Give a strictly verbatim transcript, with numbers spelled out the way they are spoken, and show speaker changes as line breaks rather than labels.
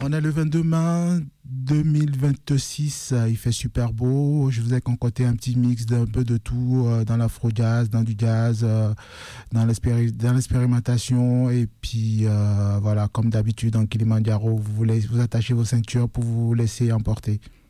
On est le vingt-deux mai deux mille vingt-six, il fait super beau. Je vous ai concocté un petit mix d'un peu de tout, euh, dans l'afro-jazz, dans du jazz, euh, dans, l'expéri- dans l'expérimentation. Et puis euh, voilà, comme d'habitude en Kilimandjaro, vous voulez vous attacher vos ceintures pour vous laisser emporter.